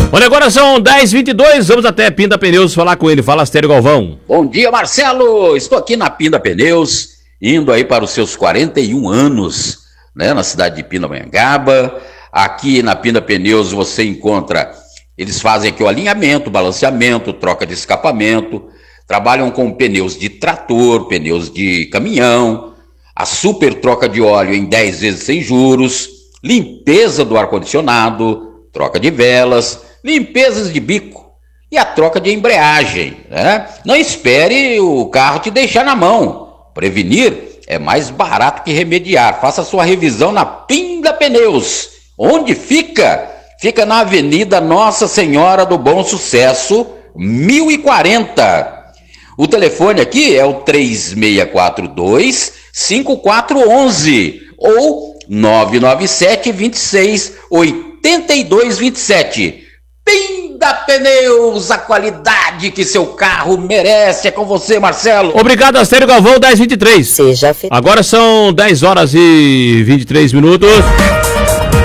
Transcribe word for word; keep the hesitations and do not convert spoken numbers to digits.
Olha, agora são dez e vinte e dois, vamos até Pinda Pneus falar com ele. Fala, Astério Galvão. Bom dia, Marcelo. Estou aqui na Pinda Pneus, indo aí para os seus quarenta e um anos, né, na cidade de Pindamonhangaba. Aqui na Pinda Pneus você encontra, eles fazem aqui o alinhamento, balanceamento, troca de escapamento, trabalham com pneus de trator, pneus de caminhão, a super troca de óleo em dez vezes sem juros, limpeza do ar-condicionado, troca de velas, limpezas de bico e a troca de embreagem, né? Não espere o carro te deixar na mão. Prevenir é mais barato que remediar. Faça sua revisão na Pinda Pneus. Onde fica? Fica na Avenida Nossa Senhora do Bom Sucesso, mil e quarenta. O telefone aqui é o três seis quatro dois, cinco quatro um um ou nove nove sete, dois seis, oito dois dois sete. Pinda Pneus, a qualidade que seu carro merece. É com você, Marcelo. Obrigado, Astério Galvão, dez e vinte e três. Seja fe... Agora são dez horas e vinte e três minutos.